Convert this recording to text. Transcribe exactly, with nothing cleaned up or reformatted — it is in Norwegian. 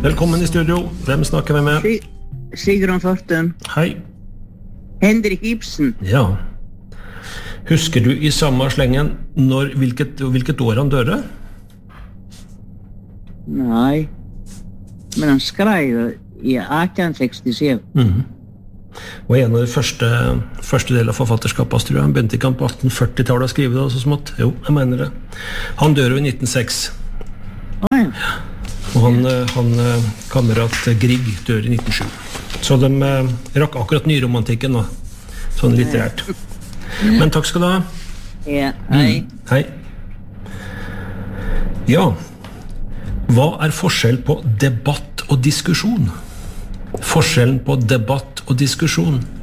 Velkommen i studio. Hvem snakker vi med? Sigrun Fortum. Hei. Henrik Ibsen. Ja. Husker du i samme slengen når, hvilket, hvilket år han døde? Nei. Men han skrev i atten sekstisju. Mhm. Og en av de første, første del av forfatterskapet, tror jeg. Han begynte ikke han på atten førti-tallet å skrive det, så smått. Jo, jeg mener det. Han dør jo i nitten null seks. Å ja. Og han, han kamerat Grieg dør i nitten null sju. Så de eh, rakk akkurat nyromantikken nå. Sånn litterært. Men takk skal du ha. Ja, hei. Mm, hei. Ja. Hva er forskjell på debatt og diskusjon? Forskjellen på debatt og diskusjon.